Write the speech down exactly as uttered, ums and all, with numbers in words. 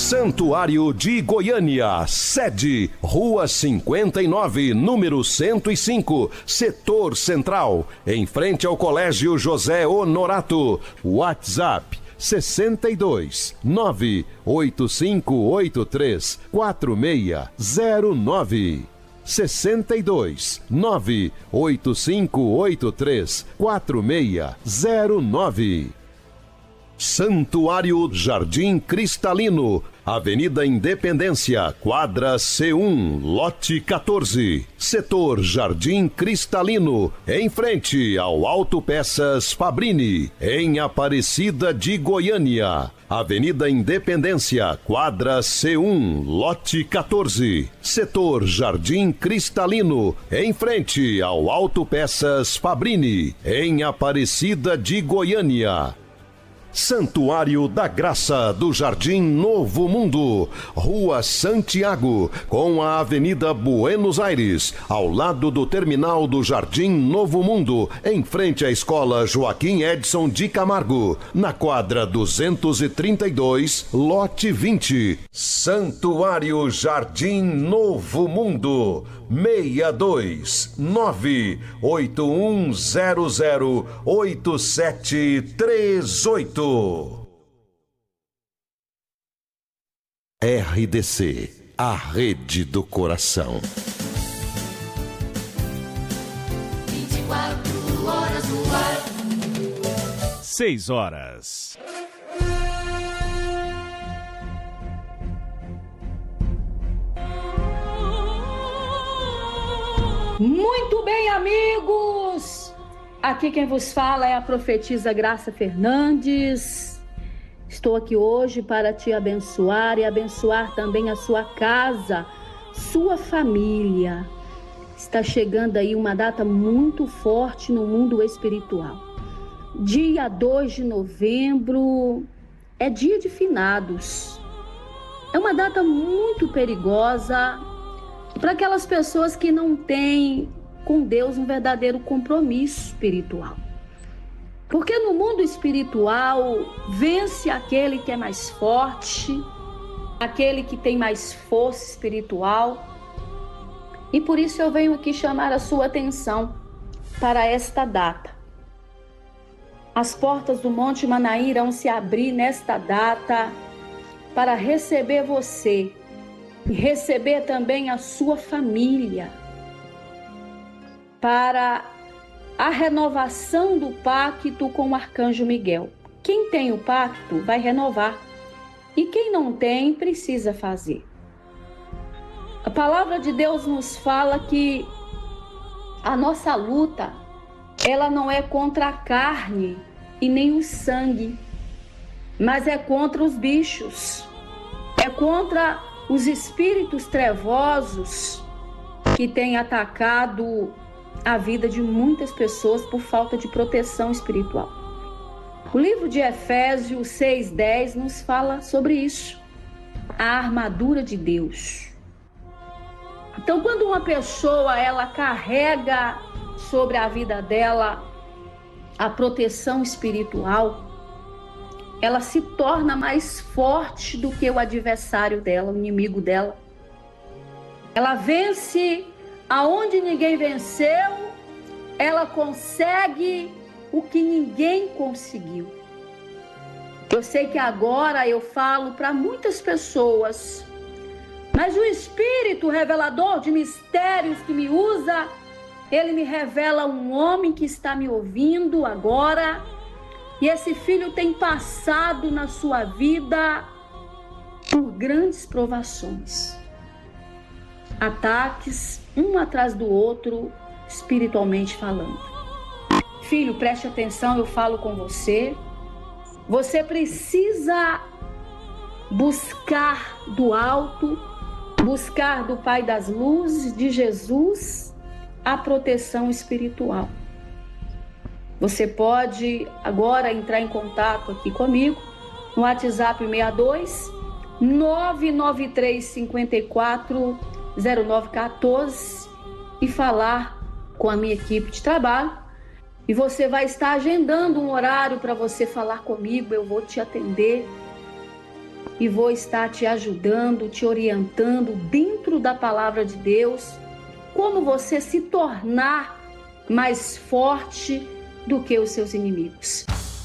Santuário de Goiânia, sede, Rua cinquenta e nove, número cento e cinco, Setor Central, em frente ao Colégio José Honorato. WhatsApp sessenta e dois, nove oito cinco oito três, quatro seis zero nove. sessenta e dois, nove oito cinco oito três, quatro seis zero nove. Santuário Jardim Cristalino, Avenida Independência, quadra C um, lote quatorze, setor Jardim Cristalino, em frente ao Autopeças Fabrini, em Aparecida de Goiânia. Avenida Independência, quadra C um, lote quatorze, setor Jardim Cristalino, em frente ao Autopeças Fabrini, em Aparecida de Goiânia. Santuário da Graça do Jardim Novo Mundo, Rua Santiago, com a Avenida Buenos Aires, ao lado do terminal do Jardim Novo Mundo, em frente à Escola Joaquim Edson de Camargo, na quadra duzentos e trinta e dois, lote vinte. Santuário Jardim Novo Mundo, seis dois nove oito um zero zero oito sete três oito. R D C, a rede do coração. vinte e quatro horas no ar. Seis horas. Muito bem, amigos! Aqui quem vos fala é a profetisa Graça Fernandes. Estou aqui hoje para te abençoar e abençoar também a sua casa, sua família. Está chegando aí uma data muito forte no mundo espiritual. Dia dois de novembro é dia de finados. É uma data muito perigosa para aquelas pessoas que não têm com Deus um verdadeiro compromisso espiritual. Porque no mundo espiritual vence aquele que é mais forte, aquele que tem mais força espiritual. E por isso eu venho aqui chamar a sua atenção para esta data. As portas do Monte Manaim irão se abrir nesta data para receber você e receber também a sua família, para a renovação do pacto com o Arcanjo Miguel. Quem tem o pacto vai renovar, e quem não tem precisa fazer. A palavra de Deus nos fala que a nossa luta, ela não é contra a carne e nem o sangue, mas é contra os bichos, é contra os espíritos trevosos que têm atacado a vida de muitas pessoas por falta de proteção espiritual. O livro de Efésios seis, dez nos fala sobre isso, a armadura de Deus. Então, quando uma pessoa ela carrega sobre a vida dela a proteção espiritual, ela se torna mais forte do que o adversário dela, o inimigo dela. Ela vence aonde ninguém venceu, ela consegue o que ninguém conseguiu. Eu sei que agora eu falo para muitas pessoas, mas o Espírito revelador de mistérios que me usa, ele me revela um homem que está me ouvindo agora, e esse filho tem passado na sua vida por grandes provações, ataques, um atrás do outro, espiritualmente falando. Filho, preste atenção, eu falo com você. Você precisa buscar do alto, buscar do Pai das Luzes, de Jesus, a proteção espiritual. Você pode agora entrar em contato aqui comigo no WhatsApp sessenta e dois, nove nove três cinco quatro zero nove um quatro e falar com a minha equipe de trabalho, e você vai estar agendando um horário para você falar comigo. Eu vou te atender e vou estar te ajudando, te orientando dentro da palavra de Deus, como você se tornar mais forte do que os seus inimigos.